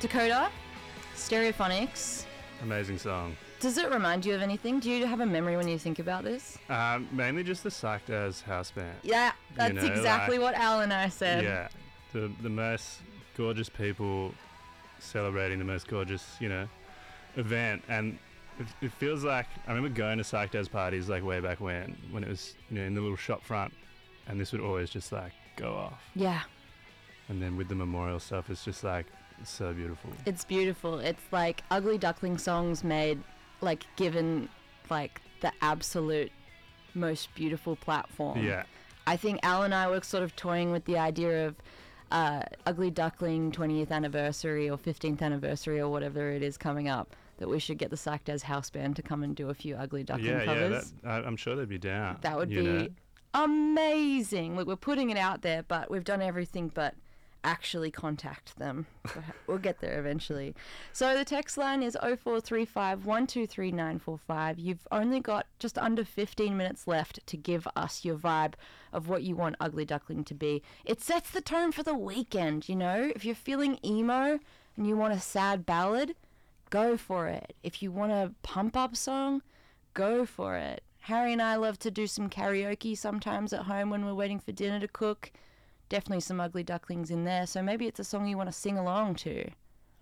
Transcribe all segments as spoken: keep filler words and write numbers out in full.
Dakota, Stereophonics. Amazing song. Does it remind you of anything? Do you have a memory when you think about this? Um, mainly just the Psyched As house band. Yeah, that's You know, exactly like- what Al and I said. Yeah, the the most gorgeous people celebrating the most gorgeous, you know, event, and it, it feels like I remember going to Psyched As parties like way back when, when it was, you know, in the little shop front, and this would always just like go off. Yeah, And then with the memorial stuff, it's just like it's so beautiful. it's beautiful. It's like Ugly Duckling songs made, like given like the absolute most beautiful platform. Yeah, I think Al and I were sort of toying with the idea of uh, Ugly Duckling twentieth anniversary or fifteenth anniversary or whatever it is coming up, that we should get the Psyched As house band to come and do a few Ugly Duckling yeah, yeah. covers. That, I, I'm sure they'd be down. That would you be know? amazing. Look, we're putting it out there, but we've done everything but actually contact them. We'll get there eventually. So the text line is oh four three five, one two three nine four five. You've only got just under fifteen minutes left to give us your vibe of what you want Ugly Duckling to be. It sets the tone for the weekend, you know? If you're feeling emo and you want a sad ballad, go for it. If you want a pump-up song, go for it. Harry and I love to do some karaoke sometimes at home when we're waiting for dinner to cook. Definitely some Ugly Ducklings in there, so maybe it's a song you want to sing along to.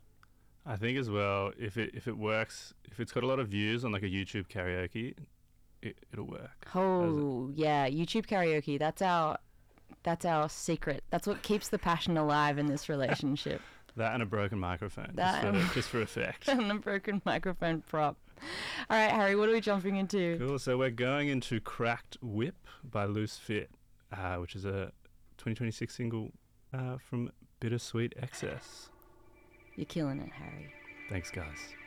I think as well, if it if it works, if it's got a lot of views on like a YouTube karaoke, it, it'll work. Oh, yeah, YouTube karaoke, that's our that's our secret. That's what keeps the passion alive in this relationship. That and a broken microphone, That just, for, just for effect. And a broken microphone prop. All right, Harry, what are we jumping into? Cool. So we're going into Cracked Whip by Loose Fit, uh, which is a twenty twenty-six single uh, from Bittersweet Excess. You're killing it, Harry. Thanks, guys.